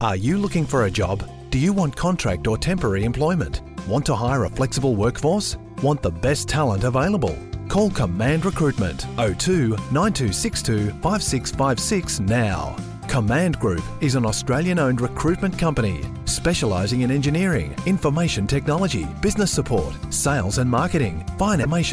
Are you looking for a job? Do you want contract or temporary employment? Want to hire a flexible workforce? Want the best talent available? Call Command Recruitment 02 9262 5656 now. Command Group is an Australian-owned recruitment company specialising in engineering, information technology, business support, sales and marketing, finance